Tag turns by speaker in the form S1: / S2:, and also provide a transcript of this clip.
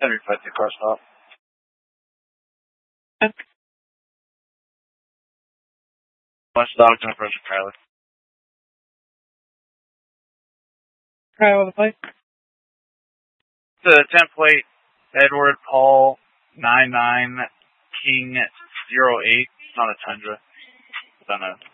S1: Henry 50 car stop. Bunch of dogs in approach of Charlie.
S2: Try with the plate.
S1: The template, Edward Paul 99 King 08. It's not a Tundra. I don't know.